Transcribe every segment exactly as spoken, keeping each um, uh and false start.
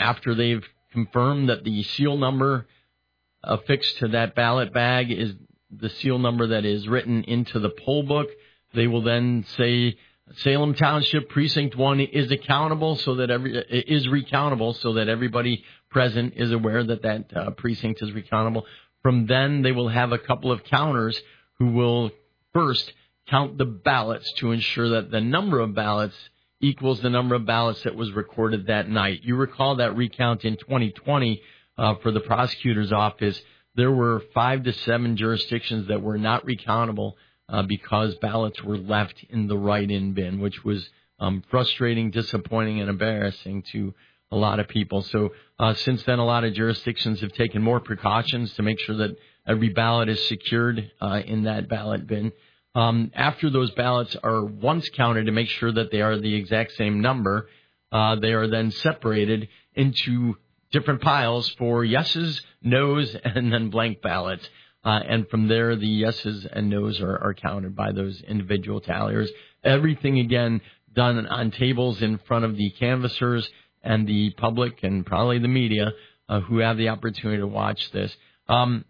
after they've confirmed that the seal number affixed to that ballot bag is the seal number that is written into the poll book, they will then say Salem Township Precinct one is accountable so that every is recountable so that everybody present is aware that that uh, precinct is recountable. From then, they will have a couple of counters who will first count the ballots to ensure that the number of ballots equals the number of ballots that was recorded that night. You recall that recount in twenty twenty uh, for the prosecutor's office, there were five to seven jurisdictions that were not recountable uh, because ballots were left in the write-in bin, which was um, frustrating, disappointing, and embarrassing to a lot of people. So uh, since then, a lot of jurisdictions have taken more precautions to make sure that every ballot is secured uh, in that ballot bin. Um, after those ballots are once counted to make sure that they are the exact same number, uh, they are then separated into different piles for yeses, nos, and then blank ballots. Uh, and from there, the yeses and nos are, are counted by those individual talliers. Everything, again, done on tables in front of the canvassers and the public and probably the media uh, who have the opportunity to watch this. Um,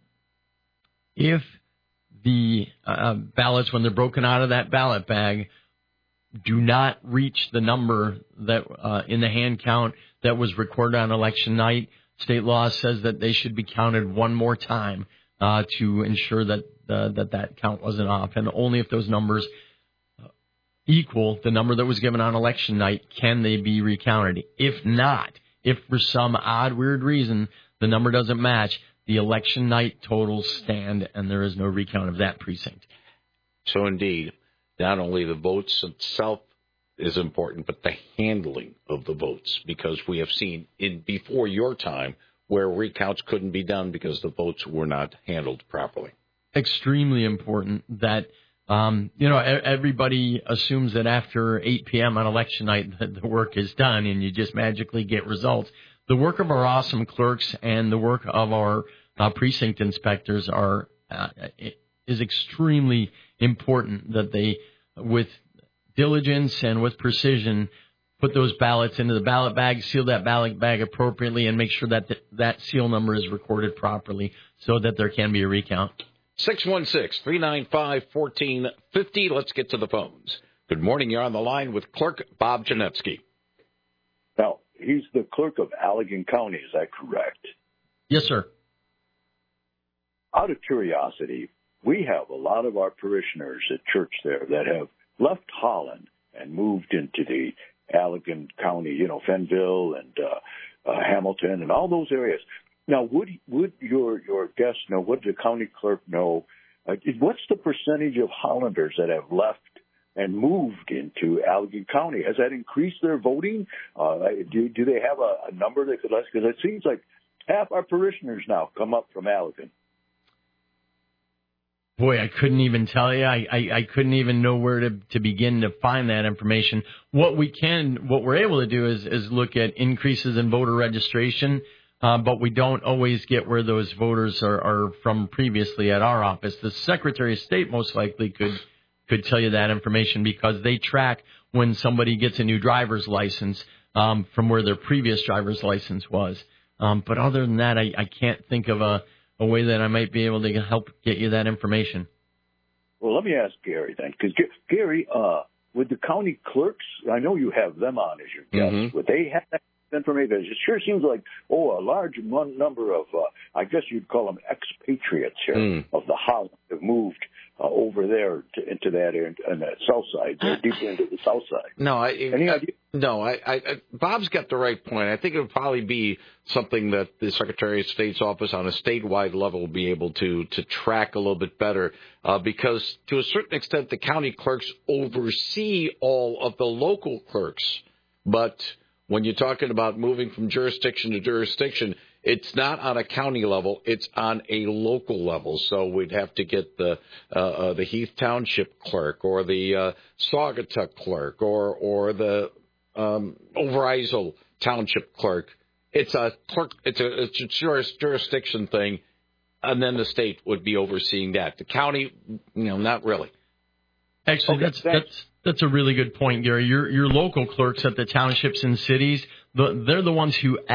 if the uh, ballots, when they're broken out of that ballot bag, do not reach the number that uh, in the hand count that was recorded on election night, state law says that they should be counted one more time uh, to ensure that uh, that that count wasn't off. And only if those numbers equal the number that was given on election night can they be recounted. If not, if for some odd, weird reason the number doesn't match, the election night totals stand and there is no recount of that precinct. So indeed, not only the votes itself is important, but the handling of the votes, because we have seen in before your time where recounts couldn't be done because the votes were not handled properly. Extremely important that, um, you know, everybody assumes that after eight p.m. on election night that the work is done and you just magically get results. The work of our awesome clerks and the work of our uh, precinct inspectors are uh, is extremely important that they, with diligence and with precision, put those ballots into the ballot bag, seal that ballot bag appropriately, and make sure that th- that seal number is recorded properly so that there can be a recount. six one six, three nine five, one four five zero. Let's get to the phones. Good morning. You're on the line with Clerk Bob Janetsky. Now, he's the clerk of Allegan County. Is that correct? Yes, sir. Out of curiosity, we have a lot of our parishioners at church there that have left Holland and moved into the Allegan County, you know, Fenville and uh, uh, Hamilton and all those areas. Now, would would your your guest know, would the county clerk know, uh, what's the percentage of Hollanders that have left and moved into Allegan County? Has that increased their voting? Uh, do, do they have a, a number that could less? Because it seems like half our parishioners now come up from Allegan. Boy, I couldn't even tell you. I, I, I couldn't even know where to, to begin to find that information. What we can, what we're able to do is, is look at increases in voter registration, uh, but we don't always get where those voters are, are from previously at our office. The Secretary of State most likely could could tell you that information because they track when somebody gets a new driver's license um, from where their previous driver's license was. Um, but other than that, I, I can't think of a a way that I might be able to help get you that information. Well, let me ask Gary then, because Gary, uh, with the county clerks, I know you have them on as your guests. Mm-hmm. Would they have that information? It sure seems like, oh, a large number of, uh, I guess you'd call them expatriates here mm. of the Holland have moved uh, over there to, into that area, on that south side, uh, deeper into the south side. No, I, Any I, idea? No, I, I, Bob's got the right point. I think it would probably be something that the Secretary of State's office on a statewide level will be able to, to track a little bit better uh, because to a certain extent the county clerks oversee all of the local clerks. But when you're talking about moving from jurisdiction to jurisdiction, it's not on a county level, it's on a local level. So we'd have to get the uh, uh, the Heath Township clerk or the uh, Saugatuck clerk or, or the Um, Overijssel Township clerk. It's a clerk. It's a, it's a jurisdiction thing, and then the state would be overseeing that. The county, you know, not really. Actually, okay, that's that's that's a really good point, Gary. Your your local clerks at the townships and cities, the, they're the ones who